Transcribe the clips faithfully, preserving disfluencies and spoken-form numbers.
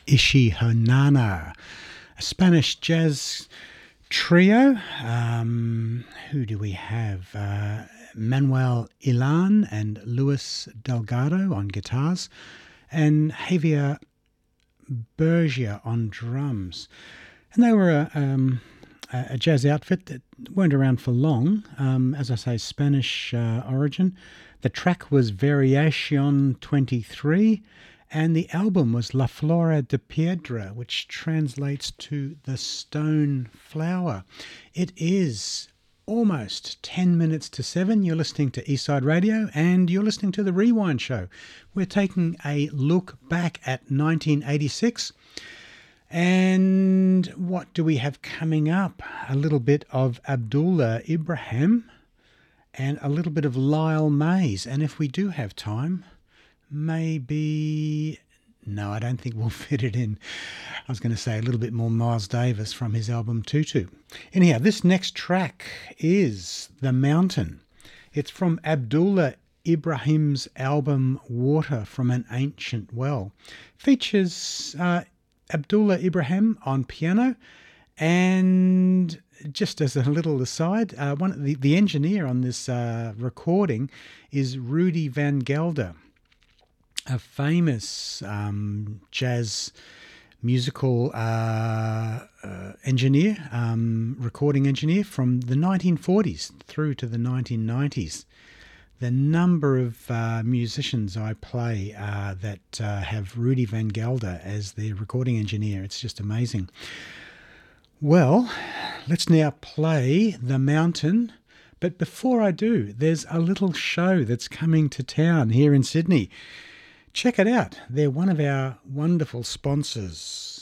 Ishi Honana, a Spanish jazz trio. Um, who do we have? Uh, Manuel Ilan and Luis Delgado on guitars, and Javier Bergia on drums. And they were a, um, a jazz outfit that weren't around for long. Um, as I say, Spanish uh, origin. The track was Variation twenty-three, and the album was La Flora de Piedra, which translates to the stone flower. It is almost ten minutes to seven. You're listening to Eastside Radio, and you're listening to The Rewind Show. We're taking a look back at nineteen eighty-six. And what do we have coming up? A little bit of Abdullah Ibrahim and a little bit of Lyle Mays. And if we do have time, maybe... No, I don't think we'll fit it in. I was going to say a little bit more Miles Davis from his album Tutu. Anyhow, this next track is The Mountain. It's from Abdullah Ibrahim's album Water from an Ancient Well. Features uh, Abdullah Ibrahim on piano, and just as a little aside, uh, one the, the engineer on this uh, recording is Rudy Van Gelder, a famous um, jazz musical uh, uh, engineer, um, recording engineer from the nineteen forties through to the nineteen nineties. The number of uh, musicians I play uh, that uh, have Rudy Van Gelder as their recording engineer, it's just amazing. Well, let's now play The Mountain. But before I do, there's a little show that's coming to town here in Sydney. Check it out. They're one of our wonderful sponsors.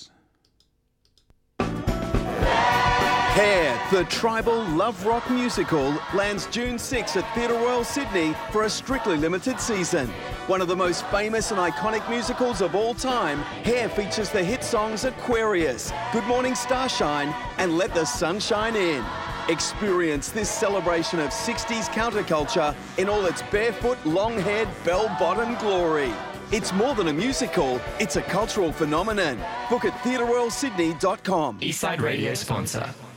Hair, the tribal love rock musical, lands June sixth at Theatre Royal Sydney for a strictly limited season. One of the most famous and iconic musicals of all time, Hair features the hit songs Aquarius, Good Morning Starshine, and Let the Sunshine In. Experience this celebration of sixties counterculture in all its barefoot, long-haired, bell-bottom glory. It's more than a musical, it's a cultural phenomenon. Book at theatre royal sydney dot com. Eastside Radio sponsor.